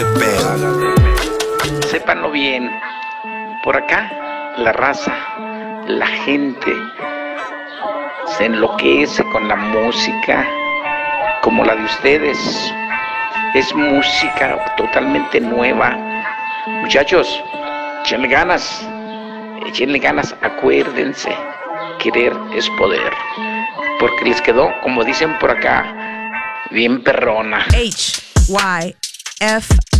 Sépanlo bien, por acá la raza, la gente se enloquece con la música como la de ustedes. Es música totalmente nueva. Muchachos, échenle ganas, acuérdense, querer es poder, porque les quedó, como dicen por acá, bien perrona. HYF